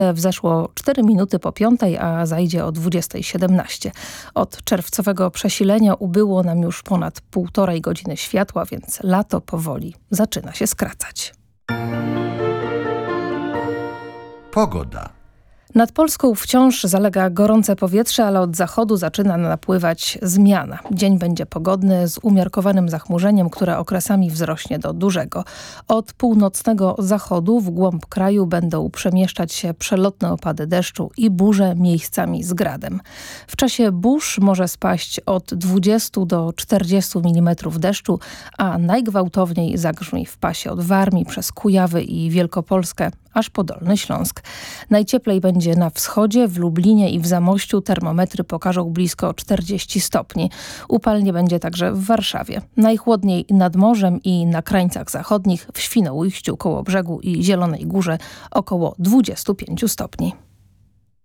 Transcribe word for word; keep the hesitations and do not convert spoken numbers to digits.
Wzeszło cztery minuty po piątej, a zajdzie o dwudziestej siedemnaście. Od czerwcowego przesilenia ubyło nam już ponad półtorej godziny światła, więc lato powoli zaczyna się skracać. Pogoda. Nad Polską wciąż zalega gorące powietrze, ale od zachodu zaczyna napływać zmiana. Dzień będzie pogodny z umiarkowanym zachmurzeniem, które okresami wzrośnie do dużego. Od północnego zachodu w głąb kraju będą przemieszczać się przelotne opady deszczu i burze miejscami z gradem. W czasie burz może spaść od dwudziestu do czterdziestu milimetrów deszczu, a najgwałtowniej zagrzmi w pasie od Warmii przez Kujawy i Wielkopolskę aż po Dolny Śląsk. Najcieplej będzie na wschodzie, w Lublinie i w Zamościu. Termometry pokażą blisko czterdzieści stopni. Upalnie będzie także w Warszawie. Najchłodniej nad morzem i na krańcach zachodnich, w Świnoujściu, Kołobrzegu i Zielonej Górze około dwudziestu pięciu stopni.